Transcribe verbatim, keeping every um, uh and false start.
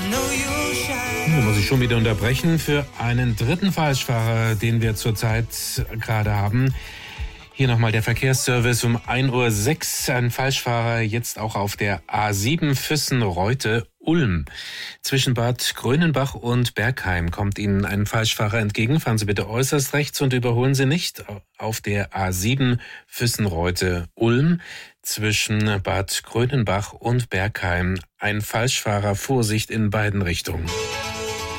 Da muss ich schon wieder unterbrechen für einen dritten Falschfahrer, den wir zurzeit gerade haben. Hier nochmal der Verkehrsservice um ein Uhr sechs. Ein Falschfahrer jetzt auch auf der A sieben Füssen-Reute-Ulm. Zwischen Bad Grönenbach und Bergheim kommt Ihnen ein Falschfahrer entgegen. Fahren Sie bitte äußerst rechts und überholen Sie nicht. Auf der A sieben Füssen-Reute-Ulm zwischen Bad Grönenbach und Bergheim. Ein Falschfahrer, Vorsicht in beiden Richtungen.